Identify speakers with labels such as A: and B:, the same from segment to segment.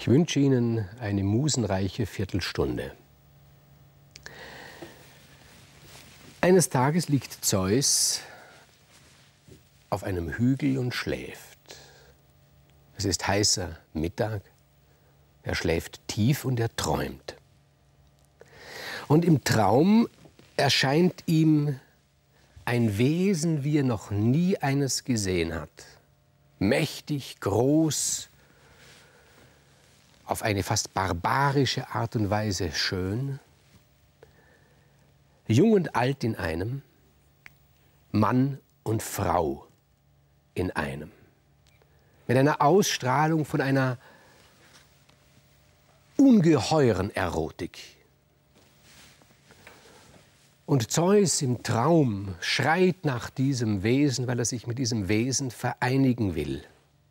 A: Ich wünsche Ihnen eine musenreiche Viertelstunde. Eines Tages liegt Zeus auf einem Hügel und schläft. Es ist heißer Mittag. Er schläft tief und er träumt. Und im Traum erscheint ihm ein Wesen, wie er noch nie eines gesehen hat. Mächtig, groß, auf eine fast barbarische Art und Weise schön, jung und alt in einem, Mann und Frau in einem, mit einer Ausstrahlung von einer ungeheuren Erotik. Und Zeus im Traum schreit nach diesem Wesen, weil er sich mit diesem Wesen vereinigen will.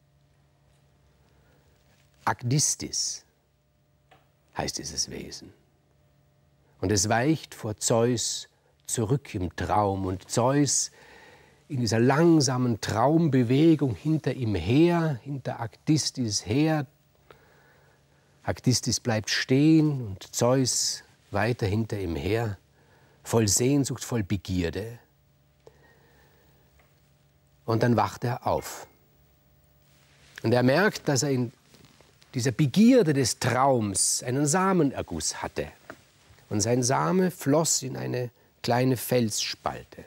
A: Akdistis heißt dieses Wesen. Und es weicht vor Zeus zurück im Traum. Und Zeus in dieser langsamen Traumbewegung hinter ihm her, hinter Akdistis her. Akdistis bleibt stehen und Zeus weiter hinter ihm her, voll Sehnsucht, voll Begierde. Und dann wacht er auf. Und er merkt, dass er in dieser Begierde des Traums einen Samenerguss hatte. Und sein Same floss in eine kleine Felsspalte.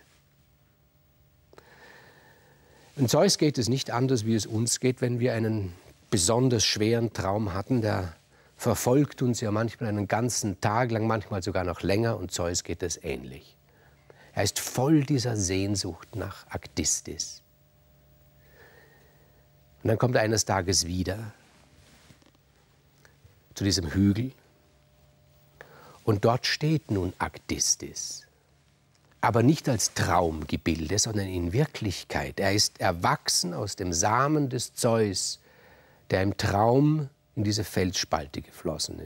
A: Und Zeus geht es nicht anders, wie es uns geht, wenn wir einen besonders schweren Traum hatten. Der verfolgt uns ja manchmal einen ganzen Tag lang, manchmal sogar noch länger. Und Zeus geht es ähnlich. Er ist voll dieser Sehnsucht nach Akdistis. Und dann kommt er eines Tages wieder zu diesem Hügel. Und dort steht nun Akdistis. Aber nicht als Traumgebilde, sondern in Wirklichkeit. Er ist erwachsen aus dem Samen des Zeus, der im Traum in diese Felsspalte geflossen ist.